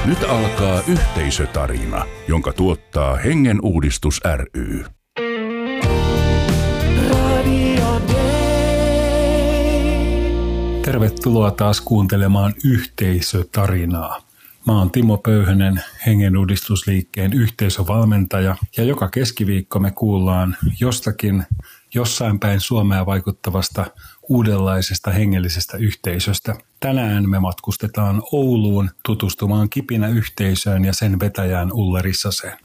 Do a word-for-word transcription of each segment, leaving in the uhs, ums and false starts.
Nyt alkaa yhteisötarina, jonka tuottaa Hengen Uudistus ry. Tervetuloa taas kuuntelemaan yhteisötarinaa. Mä oon Timo Pöyhönen, Hengen Uudistusliikkeen yhteisövalmentaja, ja joka keskiviikko me kuullaan jostakin jossain päin Suomea vaikuttavasta uudenlaisesta hengellisestä yhteisöstä. Tänään me matkustetaan Ouluun tutustumaan Kipinä-yhteisöön ja sen vetäjään Ulla Rissaseen.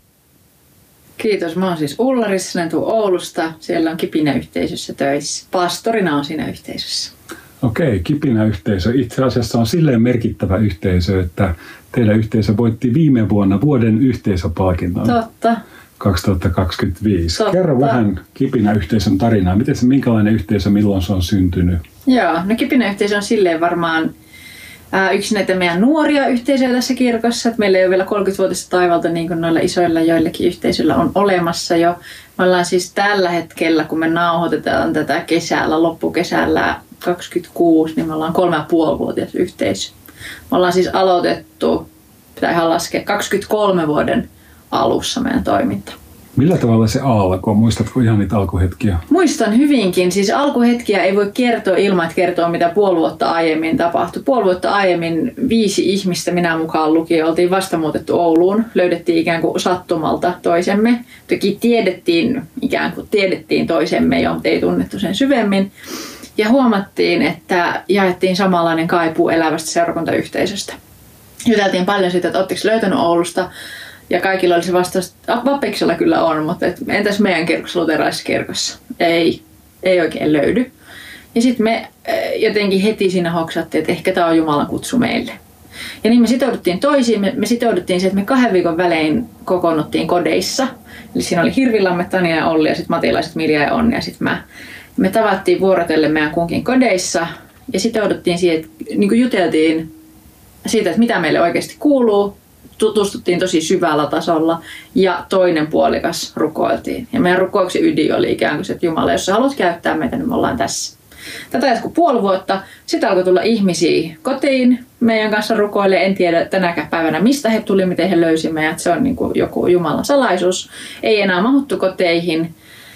Kiitos. Mä oon siis Ulla Rissanen, tuun Oulusta. Siellä on Kipinä-yhteisössä töissä. Pastorina on siinä yhteisössä. Okei, Kipinä-yhteisö itse asiassa on silleen merkittävä yhteisö, että teidän yhteisö voitti viime vuonna vuoden yhteisöpalkinnon. Totta. kaksituhattakaksikymmentäviisi. Totta. Kerro vähän Kipinä-yhteisön tarinaa. Miten se, minkälainen yhteisö, milloin se on syntynyt? Joo, no Kipinä-yhteisö on silleen varmaan ää, yksi näitä meidän nuoria yhteisöjä tässä kirkossa. Että meillä ei ole vielä kolmekymmenvuotista taivalta niin kuin noilla isoilla joillakin yhteisöillä on olemassa jo. Me ollaan siis tällä hetkellä, kun me nauhoitetaan tätä kesällä, loppukesällä kaksikymmentäkuusi, niin me ollaan kolme ja puolivuotias yhteisö. Me ollaan siis aloitettu, pitää ihan laskea, kaksikymmentäkolme vuoden alussa meidän toiminta. Millä tavalla se alkoi? Muistatko ihan niitä alkuhetkiä? Muistan hyvinkin. Siis alkuhetkiä ei voi kertoa ilman, että kertoo mitä puoli vuotta aiemmin tapahtui. Puoli vuotta aiemmin viisi ihmistä, minä mukaan lukien, oltiin vasta muutettu Ouluun. Löydettiin ikään kuin sattumalta toisemme. Toki tiedettiin, ikään kuin tiedettiin toisemme jo, mutta ei tunnettu sen syvemmin. Ja huomattiin, että jaettiin samanlainen kaipuu elävästä seurakuntayhteisöstä. Juteltiin paljon siitä, että oletteko löytänyt Oulusta. Ja kaikilla oli se vastaus, että Vapeksella kyllä on, mutta entäs meidän kirkossa, luterilaisessa kirkossa? Ei, ei oikein löydy. Ja sitten me jotenkin heti siinä hoksattiin, että ehkä tämä on Jumalan kutsu meille. Ja niin me sitouduttiin toisiin. Me, me sitouduttiin siihen, että me kahden viikon välein kokoonnuttiin kodeissa. Eli siinä oli Hirvilammet, Tania ja Olli ja sitten matilaiset Mirja ja Onni ja sitten mä. Me tavattiin vuorotellen meidän kunkin kodeissa ja sitouduttiin siihen, että niin kuin juteltiin siitä, että mitä meille oikeasti kuuluu. Tutustuttiin tosi syvällä tasolla ja toinen puolikas rukoiltiin. Ja meidän rukouksen ydin oli ikään kuin se, että Jumala, jos sä haluat käyttää meitä, niin me ollaan tässä. Tätä jatkui puoli vuotta. Sitten alkoi tulla ihmisiä kotiin meidän kanssa rukoille. En tiedä tänäkään päivänä, mistä he tuli, miten he löysi meidät. Se on niin kuin joku Jumalan salaisuus. Ei enää mahuttu koteihin.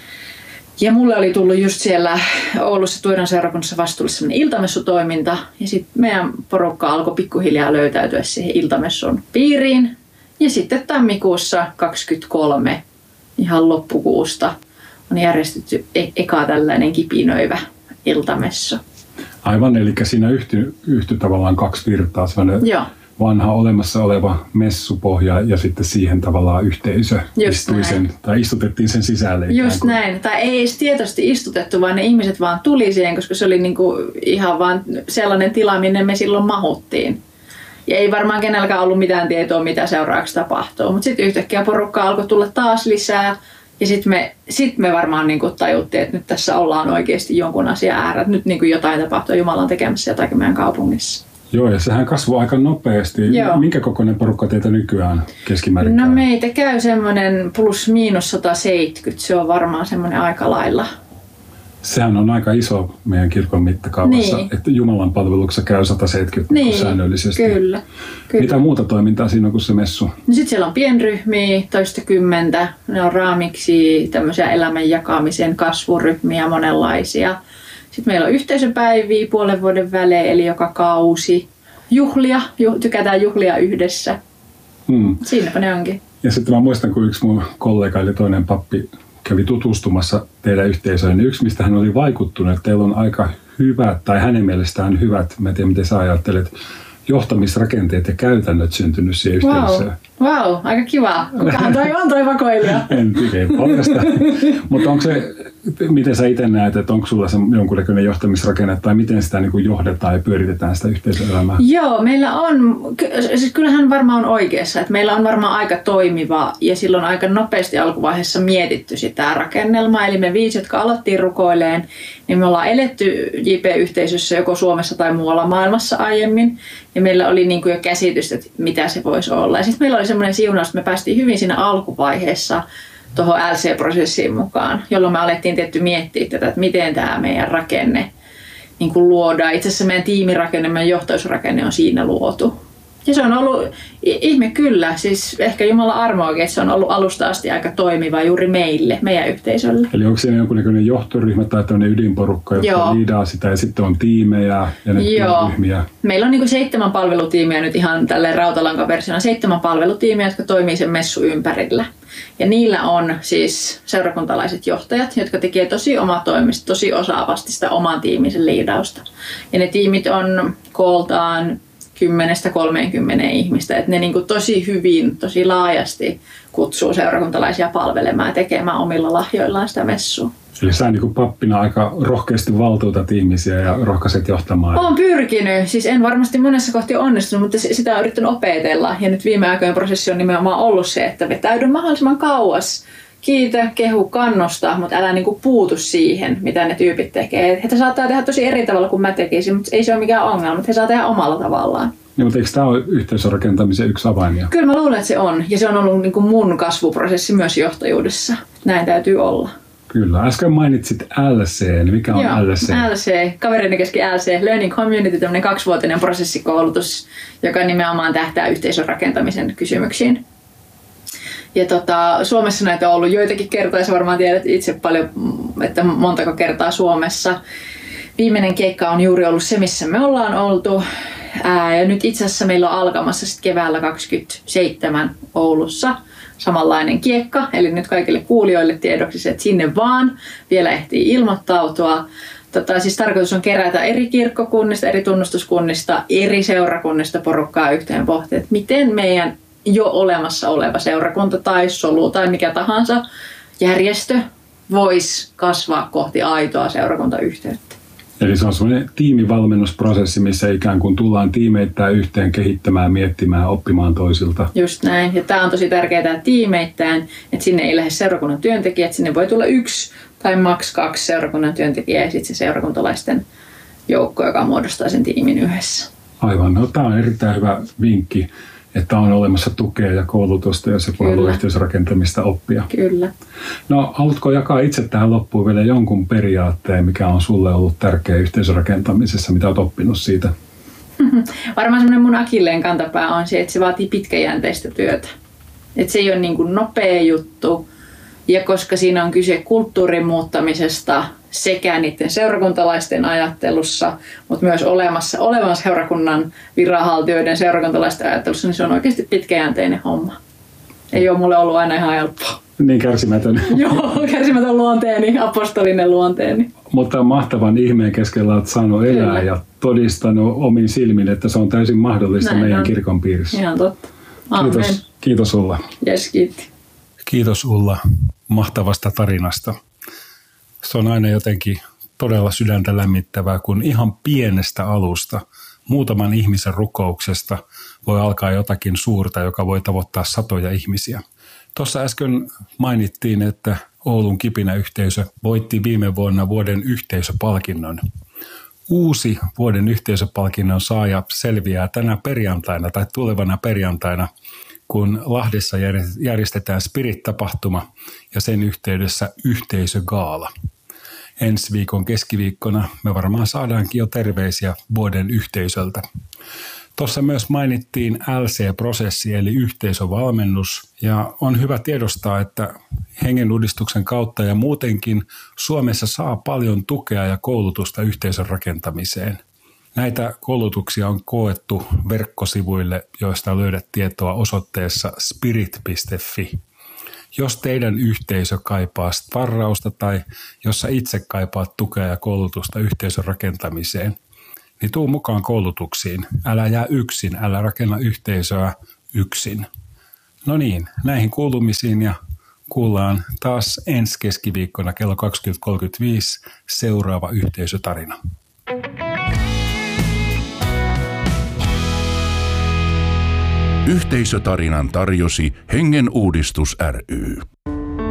Ja mulle oli tullut just siellä Oulussa Tuiran seurakunnassa vastuulle sellainen iltamessutoiminta. Ja sitten meidän porukka alkoi pikkuhiljaa löytäytyä siihen iltamessun piiriin. Ja sitten tammikuussa kaksikymmentäkolme, ihan loppukuusta, on järjestetty e- eka tällainen kipinöivä iltamessu. Aivan, eli siinä yhtyi, yhtyi tavallaan kaksi virtaa. Joo. Vanha olemassa oleva messupohja ja sitten siihen tavallaan yhteisö istui sen, tai istutettiin sen sisälle. Just näin. Tai ei edes tietoisesti istutettu, vaan ne ihmiset vaan tuli siihen, koska se oli niinku ihan vaan sellainen tila, minne me silloin mahuttiin. Ja ei varmaan kenelläkään ollut mitään tietoa, mitä seuraavaksi tapahtuu. Mutta sitten yhtäkkiä porukka alkoi tulla taas lisää. Ja sitten me, sit me varmaan niinku tajuttiin, että nyt tässä ollaan oikeasti jonkun asian äärellä. Nyt niinku jotain tapahtuu, Jumala on tekemässä jotakin meidän kaupungissa. Joo, ja sehän kasvoi aika nopeasti. Joo. Minkä kokoinen porukka teitä nykyään keskimäärin? No meitä käy semmoinen plus miinus sata seitsemänkymmentä, se on varmaan semmoinen aika lailla. Sehän on aika iso meidän kirkon mittakaavassa, niin. Että Jumalan palveluksessa käy sata seitsemänkymmentä niin, säännöllisesti. Kyllä, kyllä. Mitä muuta toimintaa siinä on kuin se messu? No sitten siellä on pienryhmiä, toista kymmentä. Ne on raamiksi, tämmöisiä elämän jakamisen kasvuryhmiä monenlaisia. Sitten meillä on yhteisöpäiviä puolen vuoden välein, eli joka kausi. Juhlia, ju, tykätään juhlia yhdessä. Hmm. Siinäpä ne onkin. Ja sitten mä muistan, kun yksi mun kollega eli toinen pappi kävi tutustumassa teidän yhteisöön, niin yksi mistä hän oli vaikuttunut, että teillä on aika hyvät, tai hänen mielestään hyvät, mä en tiedä miten sä ajattelet, johtamisrakenteet ja käytännöt syntynyt siihen yhteisöön. Vau, wow, aika kiva. Kukahan toi on toi vakoilija? En tiedä paljasta. Mutta onko se, miten sä itse näet, että onko sulla se jonkunlainen johtamisrakenne tai miten sitä niin kuin johdetaan ja pyöritetään sitä yhteisöelämää? Joo, meillä on, siis kyllähän varmaan on oikeassa, että meillä on varmaan aika toimiva ja silloin aika nopeasti alkuvaiheessa mietitty sitä rakennelmaa. Eli me viisi, jotka aloittiin rukoileen, niin me ollaan eletty J P-yhteisössä joko Suomessa tai muualla maailmassa aiemmin. Ja meillä oli niin kuin jo käsitys, että mitä se voisi olla. Ja sitten meillä oli semmoinen siunaus, että me päästiin hyvin siinä alkuvaiheessa tuohon L C-prosessiin mukaan, jolloin me alettiin tietty miettiä tätä, että miten tämä meidän rakenne niin kuin luodaan. Itse asiassa meidän tiimirakenne, meidän johtajuusrakenne on siinä luotu. Ja se on ollut, ihme kyllä, siis ehkä Jumalan armo oikein, se on ollut alusta asti aika toimiva juuri meille, meidän yhteisölle. Eli onko siinä jonkunnäköinen johtoryhmä tai tämmöinen ydinporukka, jotka Joo. liidaa sitä ja sitten on tiimejä ja ryhmiä? Meillä on niin kuin seitsemän palvelutiimiä nyt ihan tälleen rautalankaversiona, seitsemän palvelutiimiä, jotka toimii sen messu ympärillä. Ja niillä on siis seurakuntalaiset johtajat, jotka tekee tosi omatoimista, tosi osaavasti sitä oman tiimisen liidausta. Ja ne tiimit on kooltaan kymmenestä kolmeenkymmeneen ihmistä, että ne niin kuin tosi hyvin, tosi laajasti kutsuu seurakuntalaisia palvelemaan ja tekemään omilla lahjoillaan sitä messua. Eli sä niin kuin pappina aika rohkeasti valtuutat ihmisiä ja rohkaiset johtamaan. Olen pyrkinyt. Siis en varmasti monessa kohti onnistunut, mutta sitä on yrittänyt opetella. Ja nyt viime aikojen prosessi on nimenomaan ollut se, että vetäydy mahdollisimman kauas. Kiitä, kehu, kannusta, mutta älä niinku puutu siihen, mitä ne tyypit tekee. He saattaa tehdä tosi eri tavalla kuin mä tekisin, mutta ei se ole mikään ongelma, mutta he saa tehdä omalla tavallaan. Niin, mutta eikö tämä ole yhteisörakentamisen yksi avaimia? Kyllä mä luulen, että se on. Ja se on ollut niinku mun kasvuprosessi myös johtajuudessa. Näin täytyy olla. Kyllä. Äsken mainitsit L C. Mikä on Joo, L C? L C. Kaverini kesken L C. Learning Community, tämmöinen kaksivuotinen prosessikoulutus, joka nimenomaan tähtää yhteisön rakentamisen kysymyksiin. Ja tota, Suomessa näitä on ollut joitakin kertoja, sä varmaan tiedät itse paljon, että montako kertaa Suomessa. Viimeinen keikka on juuri ollut se, missä me ollaan oltu. Ää, ja nyt itse asiassa meillä on alkamassa sit keväällä kaksikymmentäseitsemän Oulussa samanlainen kiekka. Eli nyt kaikille kuulijoille tiedoksi, että sinne vaan vielä ehtii ilmoittautua. Tota, siis tarkoitus on kerätä eri kirkkokunnista, eri tunnustuskunnista, eri seurakunnista porukkaa yhteen pohtia, että miten meidän jo olemassa oleva seurakunta tai solu tai mikä tahansa järjestö voisi kasvaa kohti aitoa seurakuntayhteyttä. Eli se on semmoinen tiimivalmennusprosessi, missä ikään kuin tullaan tiimeittäin yhteen kehittämään, miettimään, oppimaan toisilta. Just näin. Ja tämä on tosi tärkeää tiimeittäin, että sinne ei lähde seurakunnan työntekijät. Sinne voi tulla yksi tai maks kaksi seurakunnan työntekijää ja sitten se seurakuntalaisten joukko, joka muodostaa sen tiimin yhdessä. Aivan. No, tämä on erittäin hyvä vinkki, että on olemassa tukea ja koulutusta ja se voi olla yhteisrakentamista oppia. Kyllä. No, haluatko jakaa itse tähän loppuun vielä jonkun periaatteen, mikä on sulle ollut tärkeä yhteisrakentamisessa, mitä olet oppinut siitä? Varmaan semmoinen mun akilleen kantapää on se, että se vaatii pitkäjänteistä työtä. Että se ei ole niin kuin nopea juttu. Ja koska siinä on kyse kulttuurin muuttamisesta sekä niiden seurakuntalaisten ajattelussa, mutta myös olemassa olevan seurakunnan viranhaltijoiden seurakuntalaisten ajattelussa, niin se on oikeasti pitkäjänteinen homma. Ei ole mulle ollut aina ihan helppoa. Niin kärsimätön. Joo, kärsimätön luonteeni, apostolinen luonteeni. Mutta mahtavan ihmeen keskellä olet saanut elää Kyllä. ja todistanut omin silmin, että se on täysin mahdollista Näin meidän on. kirkon piirissä. Ihan totta. Amen. Kiitos, kiitos Ulla. Yes, kiitti. Kiitos Ulla mahtavasta tarinasta. Se on aina jotenkin todella sydäntä lämmittävää, kun ihan pienestä alusta, muutaman ihmisen rukouksesta voi alkaa jotakin suurta, joka voi tavoittaa satoja ihmisiä. Tuossa äsken mainittiin, että Oulun Kipinä-yhteisö voitti viime vuonna vuoden yhteisöpalkinnon. Uusi vuoden yhteisöpalkinnon saaja selviää tänä perjantaina tai tulevana perjantaina, kun Lahdessa järjestetään Spirit-tapahtuma ja sen yhteydessä yhteisögaala. Ensi viikon keskiviikkona me varmaan saadaankin jo terveisiä vuoden yhteisöltä. Tuossa myös mainittiin L C-prosessi eli yhteisövalmennus ja on hyvä tiedostaa, että hengenuudistuksen kautta ja muutenkin Suomessa saa paljon tukea ja koulutusta yhteisön rakentamiseen. Näitä koulutuksia on koettu verkkosivuille, joista löydät tietoa osoitteessa spirit piste fi. Jos teidän yhteisö kaipaa sparrausta tai jos sä itse kaipaat tukea ja koulutusta yhteisön rakentamiseen, niin tuu mukaan koulutuksiin. Älä jää yksin, älä rakenna yhteisöä yksin. No niin, näihin kuulumisiin ja kuullaan taas ensi keskiviikkona kello kaksikymmentä kolmekymmentäviisi seuraava yhteisötarina. Yhteisötarinan tarjosi Hengen Uudistus ry.